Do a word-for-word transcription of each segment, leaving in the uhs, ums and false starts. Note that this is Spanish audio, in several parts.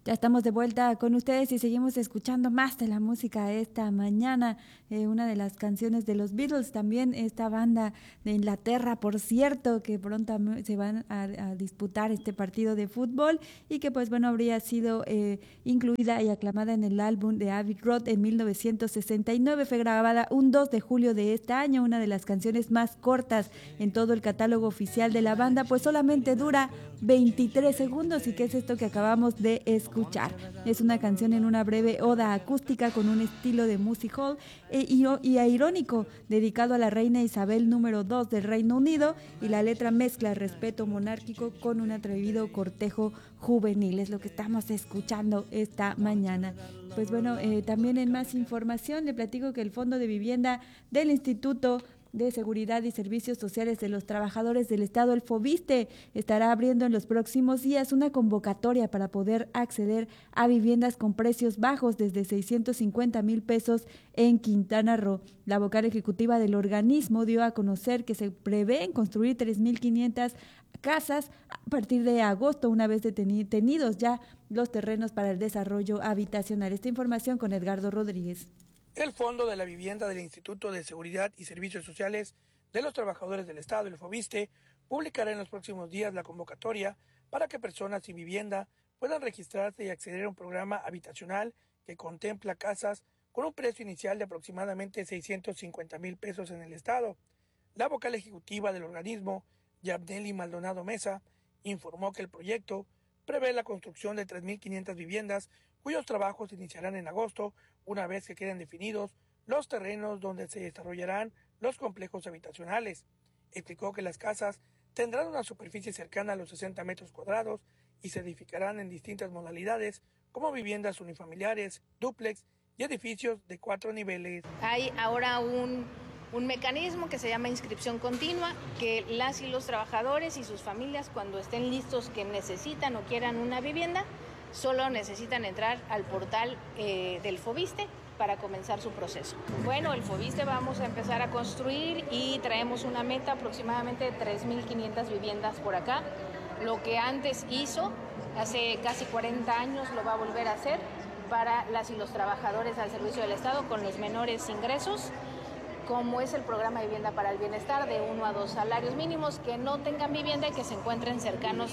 Ya estamos de vuelta con ustedes y seguimos escuchando más de la música esta mañana. Eh, una de las canciones de los Beatles, también esta banda de Inglaterra, por cierto, que pronto se van a, a disputar este partido de fútbol y que pues bueno habría sido eh, incluida y aclamada en el álbum de Abbey Road en mil novecientos sesenta y nueve. Fue grabada un dos de julio de este año, una de las canciones más cortas en todo el catálogo oficial de la banda, pues solamente dura veintitrés segundos. ¿Y qué es esto que acabamos de escuchar? Es una canción en una breve oda acústica con un estilo de music hall e, y, y irónico, dedicado a la reina Isabel número dos del Reino Unido, y la letra mezcla respeto monárquico con un atrevido cortejo juvenil. Es lo que estamos escuchando esta mañana. Pues bueno, eh, también en más información le platico que el Fondo de Vivienda del Instituto de Seguridad y Servicios Sociales de los Trabajadores del Estado, el FOBISTE, estará abriendo en los próximos días una convocatoria para poder acceder a viviendas con precios bajos desde seiscientos cincuenta mil pesos en Quintana Roo. La vocal ejecutiva del organismo dio a conocer que se prevén construir tres mil quinientas casas a partir de agosto, una vez detenidos ya los terrenos para el desarrollo habitacional. Esta información con Edgardo Rodríguez. El Fondo de la Vivienda del Instituto de Seguridad y Servicios Sociales de los Trabajadores del Estado, el FOBISTE, publicará en los próximos días la convocatoria para que personas sin vivienda puedan registrarse y acceder a un programa habitacional que contempla casas con un precio inicial de aproximadamente seiscientos cincuenta mil pesos en el Estado. La vocal ejecutiva del organismo, Yabneli Maldonado Mesa, informó que el proyecto prevé la construcción de tres mil quinientas viviendas cuyos trabajos iniciarán en agosto, una vez que queden definidos los terrenos donde se desarrollarán los complejos habitacionales. Explicó que las casas tendrán una superficie cercana a los sesenta metros cuadrados y se edificarán en distintas modalidades, como viviendas unifamiliares, dúplex y edificios de cuatro niveles. Hay ahora un, un mecanismo que se llama inscripción continua, que las y los trabajadores y sus familias, cuando estén listos, que necesitan o quieran una vivienda, solo necesitan entrar al portal eh, del FOBISTE para comenzar su proceso. Bueno, el FOBISTE vamos a empezar a construir y traemos una meta aproximadamente de tres mil quinientas viviendas por acá. Lo que antes hizo, hace casi cuarenta años, lo va a volver a hacer para las y los trabajadores al servicio del Estado con los menores ingresos, como es el programa de vivienda para el bienestar de uno a dos salarios mínimos, que no tengan vivienda y que se encuentren cercanos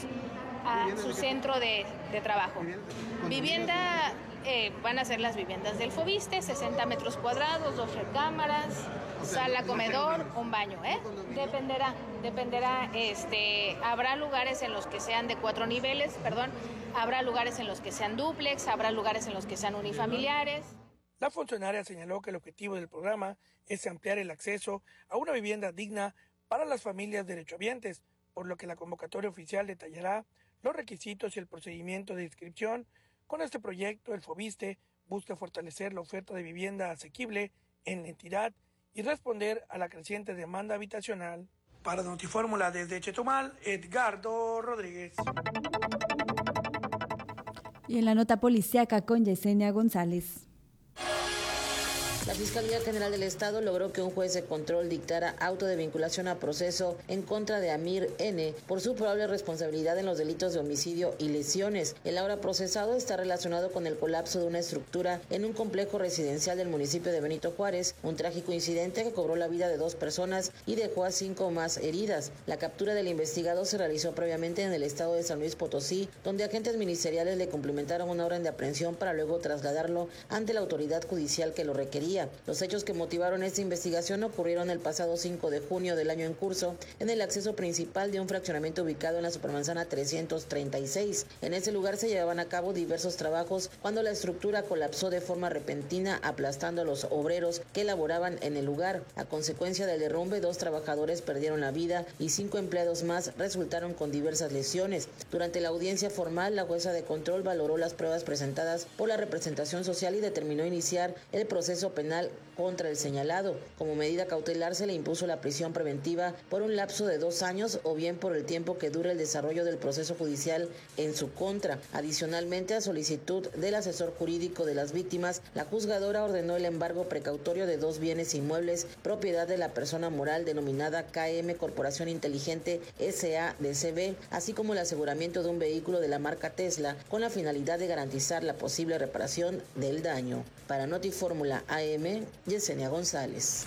a su centro de, de trabajo. Vivienda, eh, van a ser las viviendas del FOBISTE, sesenta metros cuadrados, dos recámaras, sala, comedor, un baño, ¿eh? Dependerá, dependerá, este, habrá lugares en los que sean de cuatro niveles, perdón, habrá lugares en los que sean dúplex, habrá lugares en los que sean unifamiliares. La funcionaria señaló que el objetivo del programa es ampliar el acceso a una vivienda digna para las familias derechohabientes, por lo que la convocatoria oficial detallará los requisitos y el procedimiento de inscripción. Con este proyecto, el FOBISTE busca fortalecer la oferta de vivienda asequible en la entidad y responder a la creciente demanda habitacional. Para Notifórmula desde Chetumal, Edgardo Rodríguez. Y en la nota policíaca con Yesenia González. La Fiscalía General del Estado logró que un juez de control dictara auto de vinculación a proceso en contra de Amir N. por su probable responsabilidad en los delitos de homicidio y lesiones. El ahora procesado está relacionado con el colapso de una estructura en un complejo residencial del municipio de Benito Juárez, un trágico incidente que cobró la vida de dos personas y dejó a cinco más heridas. La captura del investigado se realizó previamente en el estado de San Luis Potosí, donde agentes ministeriales le cumplimentaron una orden de aprehensión para luego trasladarlo ante la autoridad judicial que lo requería. Los hechos que motivaron esta investigación ocurrieron el pasado cinco de junio del año en curso en el acceso principal de un fraccionamiento ubicado en la Supermanzana trescientos treinta y seis. En ese lugar se llevaban a cabo diversos trabajos cuando la estructura colapsó de forma repentina, aplastando a los obreros que laboraban en el lugar. A consecuencia del derrumbe, dos trabajadores perdieron la vida y cinco empleados más resultaron con diversas lesiones. Durante la audiencia formal, la jueza de control valoró las pruebas presentadas por la representación social y determinó iniciar el proceso penal penal contra el señalado. Como medida cautelar se le impuso la prisión preventiva por un lapso de dos años o bien por el tiempo que dure el desarrollo del proceso judicial en su contra. Adicionalmente, a solicitud del asesor jurídico de las víctimas, la juzgadora ordenó el embargo precautorio de dos bienes inmuebles propiedad de la persona moral denominada K M Corporación Inteligente S A D C B, así como el aseguramiento de un vehículo de la marca Tesla con la finalidad de garantizar la posible reparación del daño. Para Notifórmula A M, Yesenia González.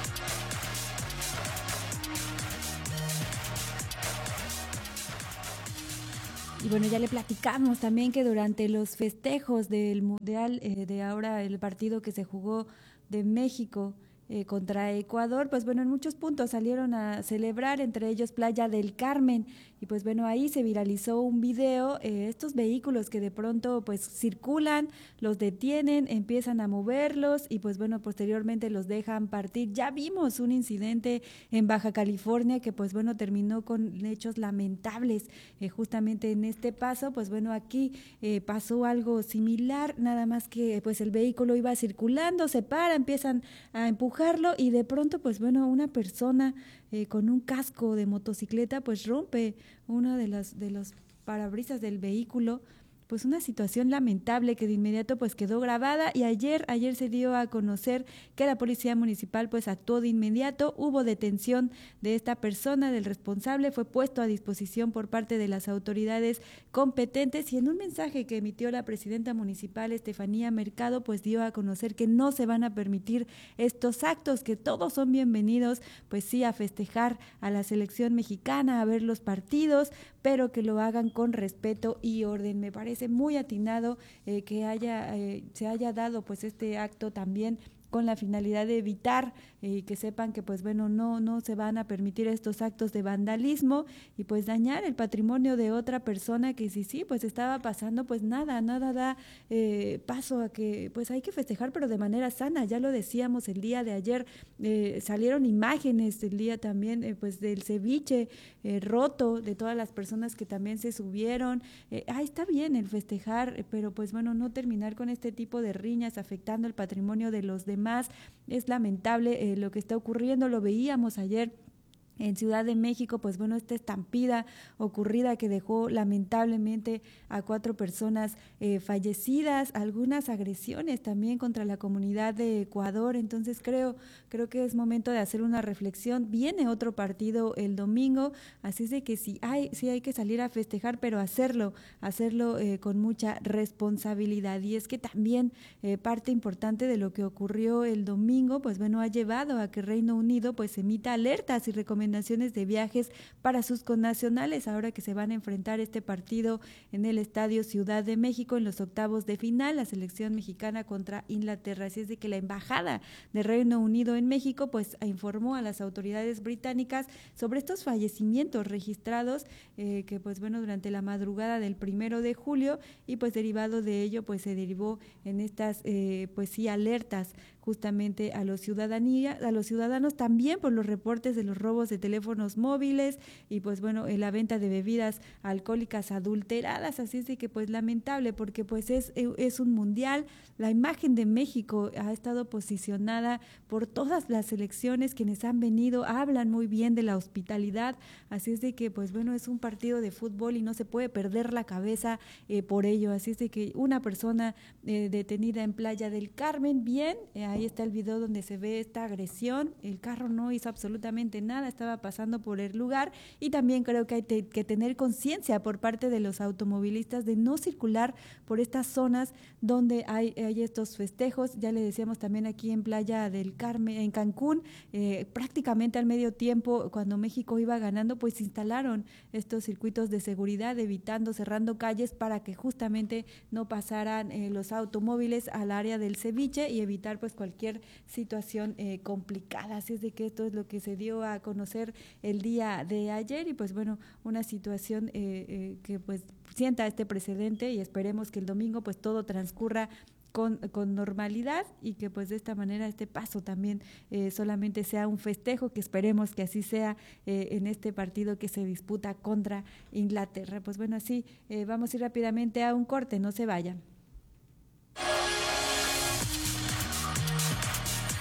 Y bueno, ya le platicamos también que durante los festejos del Mundial, eh, de ahora el partido que se jugó de México eh, contra Ecuador, pues bueno, en muchos puntos salieron a celebrar, entre ellos Playa del Carmen, y pues bueno, ahí se viralizó un video, eh, estos vehículos que de pronto pues circulan, los detienen, empiezan a moverlos y pues bueno, posteriormente los dejan partir. Ya vimos un incidente en Baja California que pues bueno, terminó con hechos lamentables, eh, justamente en este paso, pues bueno, aquí eh, pasó algo similar, nada más que pues el vehículo iba circulando, se para, empiezan a empujarlo y de pronto pues bueno, una persona eh, con un casco de motocicleta pues rompe una de las de los parabrisas del vehículo. Pues una situación lamentable que de inmediato pues quedó grabada y ayer ayer se dio a conocer que la policía municipal pues actuó de inmediato, hubo detención de esta persona, del responsable, fue puesto a disposición por parte de las autoridades competentes y en un mensaje que emitió la presidenta municipal Estefanía Mercado pues dio a conocer que no se van a permitir estos actos, que todos son bienvenidos pues sí a festejar a la selección mexicana, a ver los partidos, pero que lo hagan con respeto y orden. Me parece muy atinado eh, que haya eh, se haya dado pues este acto también con la finalidad de evitar y eh, que sepan que pues bueno no no se van a permitir estos actos de vandalismo y pues dañar el patrimonio de otra persona que sí sí pues estaba pasando, pues nada nada da eh, paso a que pues hay que festejar pero de manera sana. Ya lo decíamos el día de ayer, eh, salieron imágenes el día también eh, pues del ceviche eh, roto, de todas las personas que también se subieron. Eh, ah, está bien el festejar, pero pues bueno, no terminar con este tipo de riñas afectando el patrimonio de los demás. Es lamentable eh, lo que está ocurriendo, lo veíamos ayer en Ciudad de México, pues bueno, esta estampida ocurrida que dejó lamentablemente a cuatro personas eh, fallecidas, algunas agresiones también contra la comunidad de Ecuador. Entonces creo, creo que es momento de hacer una reflexión. Viene otro partido el domingo, así es de que sí hay, sí hay que salir a festejar, pero hacerlo, hacerlo eh, con mucha responsabilidad. Y es que también eh, parte importante de lo que ocurrió el domingo, pues bueno, ha llevado a que Reino Unido pues emita alertas y recomendaciones recomendaciones de viajes para sus connacionales ahora que se van a enfrentar este partido en el Estadio Ciudad de México en los octavos de final, la selección mexicana contra Inglaterra. Así es de que la embajada de Reino Unido en México pues informó a las autoridades británicas sobre estos fallecimientos registrados eh, que pues bueno durante la madrugada del primero de julio y pues derivado de ello pues se derivó en estas eh, pues sí alertas justamente a los ciudadanía, a los ciudadanos también por los reportes de los robos de teléfonos móviles y pues bueno, en la venta de bebidas alcohólicas adulteradas. Así es de que pues lamentable porque pues es, es un mundial, la imagen de México ha estado posicionada por todas las selecciones, quienes han venido hablan muy bien de la hospitalidad, así es de que pues bueno, es un partido de fútbol y no se puede perder la cabeza eh, por ello. Así es de que una persona eh, detenida en Playa del Carmen, bien, eh, ahí está el video donde se ve esta agresión, el carro no hizo absolutamente nada, estaba pasando por el lugar y también creo que hay te, que tener conciencia por parte de los automovilistas de no circular por estas zonas donde hay, hay estos festejos. Ya le decíamos también aquí en Playa del Carmen, en Cancún, eh, prácticamente al medio tiempo cuando México iba ganando, pues instalaron estos circuitos de seguridad, evitando, cerrando calles para que justamente no pasaran eh, los automóviles al área del ceviche y evitar pues cualquier situación eh, complicada. Así es de que esto es lo que se dio a conocer el día de ayer y pues bueno, una situación eh, eh, que pues sienta este precedente y esperemos que el domingo pues todo transcurra Con, con normalidad y que pues de esta manera este paso también eh, solamente sea un festejo, que esperemos que así sea eh, en este partido que se disputa contra Inglaterra. Pues bueno, así eh, vamos a ir rápidamente a un corte, no se vayan.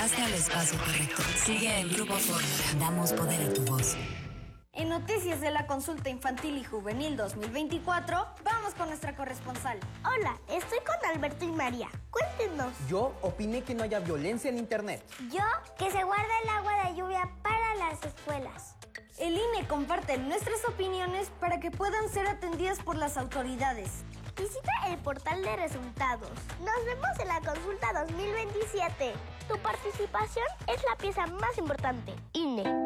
Llegaste al espacio correcto. Sigue el Grupo Fórmula. Damos poder a tu voz. En Noticias de la Consulta Infantil y Juvenil dos mil veinticuatro, vamos con nuestra corresponsal. Hola, estoy con Alberto y María. Cuéntenos. Yo opiné que no haya violencia en Internet. Yo, que se guarda el agua de lluvia para las escuelas. El I N E comparte nuestras opiniones para que puedan ser atendidas por las autoridades. Visita el portal de resultados. Nos vemos en la consulta dos mil veintisiete. Tu participación es la pieza más importante. I N E.